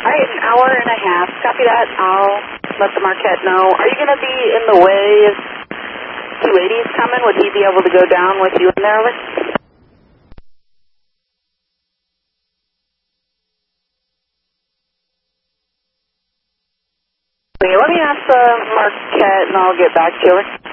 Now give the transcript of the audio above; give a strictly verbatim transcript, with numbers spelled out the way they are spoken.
right, an hour and a half. Copy that. I'll let the Marquette know. Are you going to be in the way if two eighties coming? Would he be able to go down with you in there? Over? Okay, let me ask the Marquette and I'll get back to you.